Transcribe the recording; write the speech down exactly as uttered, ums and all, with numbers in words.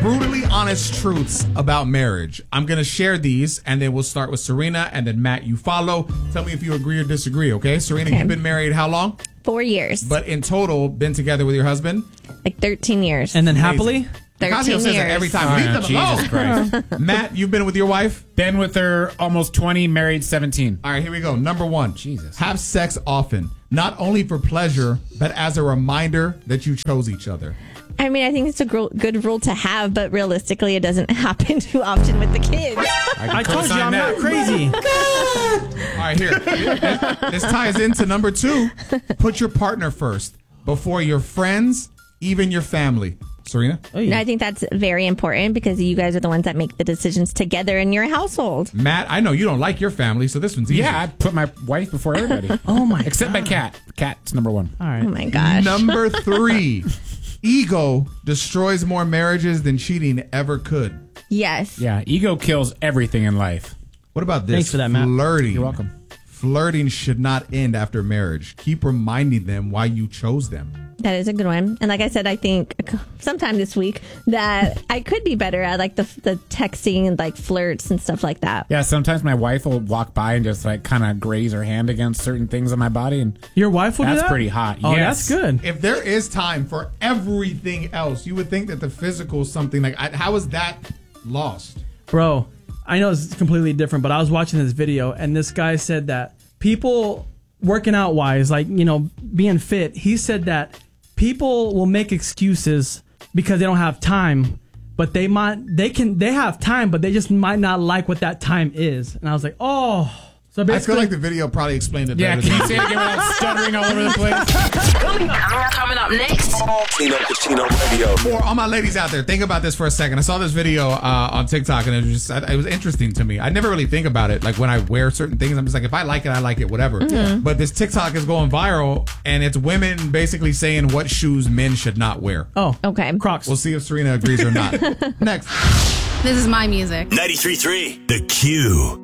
brutally honest truths about marriage. I'm going to share these, and then we'll start with Serena, and then Matt, you follow. Tell me if you agree or disagree, okay? Serena, Okay. you've been married how long? Four years. But in total, been together with your husband? Like thirteen years. And then Amazing. happily? thirteen Ocasio says years. that every time. Oh, Leave yeah, them Jesus alone. Christ. Matt, you've been with your wife? Been with her almost twenty, married seventeen. All right, here we go. Number one. Jesus. Have sex often. Not only for pleasure, but as a reminder that you chose each other. I mean, I think it's a gr- good rule to have, but realistically, it doesn't happen too often with the kids. I told you co-sign I'm that. not crazy. All right, here. This ties into number two. Put your partner first before your friends, even your family. Serena? And I think that's very important because you guys are the ones that make the decisions together in your household. Matt, I know you don't like your family, so this one's easy. Yeah, I put my wife before everybody. Oh, my Except my cat. Cat's number one. All right. Oh my gosh. Number three. Ego destroys more marriages than cheating ever could. Yes. Yeah, ego kills everything in life. What about this? Thanks for that, Matt. Flirting. You're welcome. Flirting should not end after marriage. Keep reminding them why you chose them. That is a good one. And like I said, I think sometime this week that I could be better at like the the texting and like flirts and stuff like that. Yeah, sometimes my wife will walk by and just like kind of graze her hand against certain things on my body, and Your wife will do that's that? pretty hot. Oh, Yes. that's good. If there is time for everything else, you would think that the physical is something like, I- how is that lost? Bro, I know it's completely different, but I was watching this video and this guy said that people working out wise, like, you know, being fit, he said that people will make excuses because they don't have time, but they might, they can, they have time, but they just might not like what that time is. And I was like, oh. So I basically, feel like the video probably explained it Yeah, better can than you say it again without stuttering all over the place? Coming up, coming up next. Tino Cucino Radio. For all my ladies out there, think about this for a second. I saw this video uh, on TikTok, and it was just it was interesting to me. I never really think about it. Like when I wear certain things, I'm just like, if I like it, I like it, whatever. Mm-hmm. But this TikTok is going viral, and it's women basically saying what shoes men should not wear. oh, Okay. Crocs. We'll see if Serena agrees or not. Next. This is my music. ninety-three point three The Q.